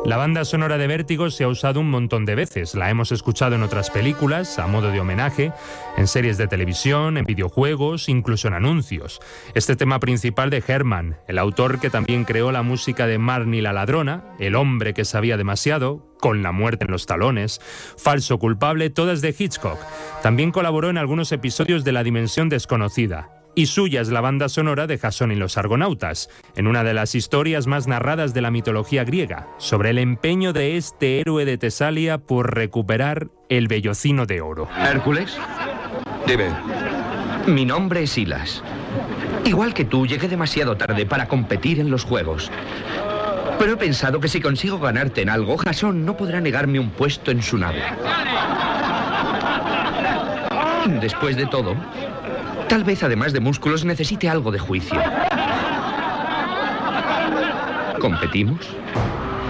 La banda sonora de Vértigo se ha usado un montón de veces. La hemos escuchado en otras películas, a modo de homenaje, en series de televisión, en videojuegos, incluso en anuncios. Este tema principal de Herman, el autor que también creó la música de Marnie la ladrona, El hombre que sabía demasiado, Con la muerte en los talones, Falso culpable, todas de Hitchcock. También colaboró en algunos episodios de La dimensión desconocida. Y suya es la banda sonora de Jasón y los Argonautas, en una de las historias más narradas de la mitología griega, sobre el empeño de este héroe de Tesalia por recuperar el vellocino de oro. ¿Hércules? Dime. Mi nombre es Silas. Igual que tú, llegué demasiado tarde para competir en los juegos. Pero he pensado que si consigo ganarte en algo, Jasón no podrá negarme un puesto en su nave. Después de todo, tal vez además de músculos necesite algo de juicio. ¿Competimos?